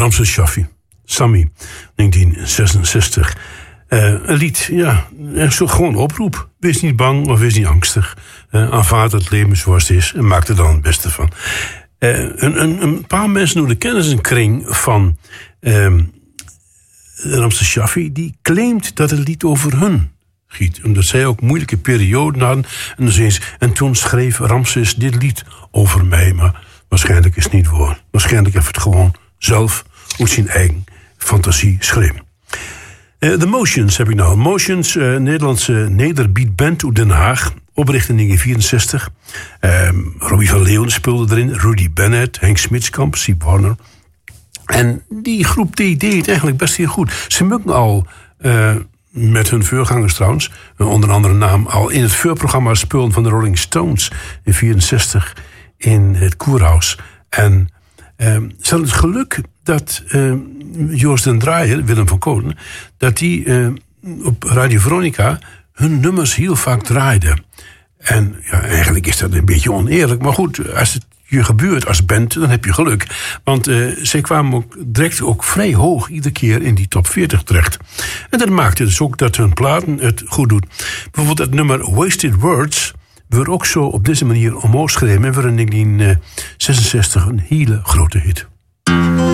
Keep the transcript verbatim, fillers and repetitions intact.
Ramses Shaffi, Sammy, negentien zesenzestig. Uh, een lied, ja, een soort gewoon oproep. Wees niet bang of wees niet angstig. Uh, aanvaard het leven zoals het is en maak er dan het beste van. Uh, een, een, een paar mensen doen de kennissenkring van uh, Ramses Shaffi, die claimt dat het lied over hun giet. Omdat zij ook moeilijke perioden hadden. En, dus eens, en toen schreef Ramses dit lied over mij. Maar waarschijnlijk is het niet waar. Waarschijnlijk heeft het gewoon zelf uit zijn eigen fantasie schreven. Uh, The Motions heb ik nou. Motions, uh, Nederlandse nederbeatband uit Den Haag. Opricht in negentien vierenzestig. Uh, Robbie van Leeuwen speelde erin. Rudy Bennett, Henk Smitskamp, Siep Warner. En die groep die deed het eigenlijk best heel goed. Ze mukken al uh, met hun voorgangers trouwens. Uh, onder andere naam al in het voorprogramma speelden van de Rolling Stones. In vierenzestig in het Koerhuis. En uh, ze hadden het geluk dat uh, Joost den Draaier, Willem van Koten, dat die uh, op Radio Veronica hun nummers heel vaak draaiden. En ja, eigenlijk is dat een beetje oneerlijk. Maar goed, als het je gebeurt als band, dan heb je geluk. Want uh, zij kwamen ook direct ook vrij hoog iedere keer in die top veertig terecht. En dat maakte dus ook dat hun platen het goed doen. Bijvoorbeeld het nummer Wasted Words werd ook zo op deze manier omhoog geschreven. En werd in negentien zesenzestig een hele grote hit.